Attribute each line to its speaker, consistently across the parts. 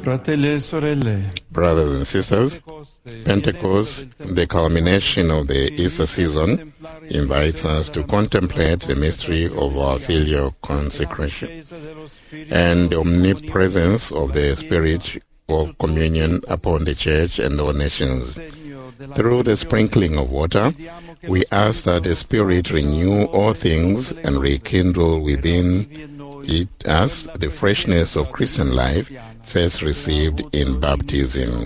Speaker 1: Fratelli e sorelle,
Speaker 2: Brothers and sisters, Pentecost, the culmination of the Easter season, invites us to contemplate the mystery of our filial consecration and the omnipresence of the Spirit of communion upon the Church and all nations. Through the sprinkling of water, we ask that the Spirit renew all things and rekindle within us the freshness of Christian life first received in baptism.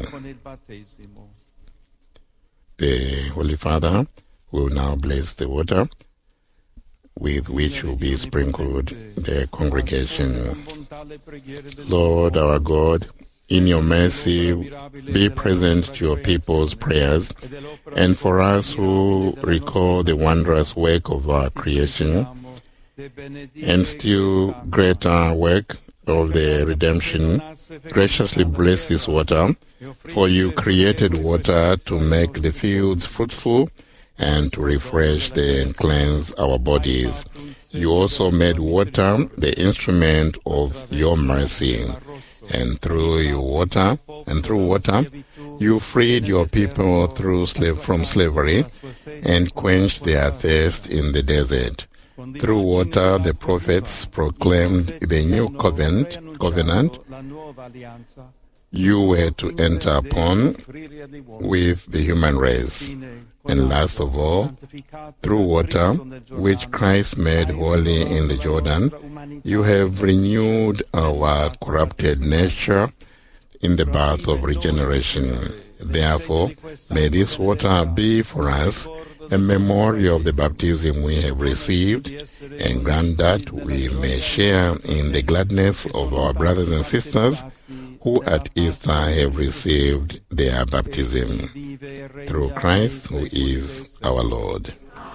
Speaker 2: The Holy Father will now bless the water with which will be sprinkled the congregation. Lord our God, in your mercy, be present to your people's prayers, and for us who recall the wondrous work of our creation, and still greater work of the redemption, graciously bless this water, for you created water to make the fields fruitful and to refresh and cleanse our bodies. You also made water the instrument of your mercy, and through water, you freed your people from slavery and quenched their thirst in the desert. Through water, the prophets proclaimed the new covenant you were to enter upon with the human race. And last of all, through water, which Christ made holy in the Jordan, you have renewed our corrupted nature in the bath of regeneration. Therefore, may this water be for us a memorial of the baptism we have received, and grant that we may share in the gladness of our brothers and sisters who at Easter have received their baptism. Through Christ, who is our Lord.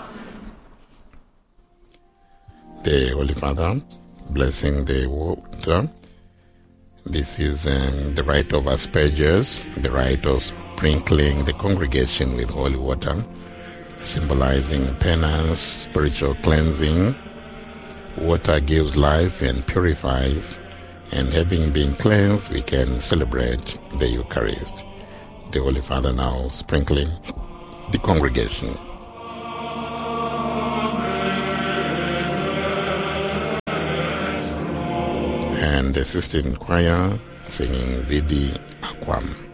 Speaker 2: The Holy Father, blessing the water. This is the rite of asperges, the rite of sprinkling the congregation with holy water, symbolizing penance, spiritual cleansing. Water gives life and purifies, and having been cleansed, we can celebrate the Eucharist. The Holy Father now sprinkling the congregation. And the Sistine Choir singing Vidi Aquam.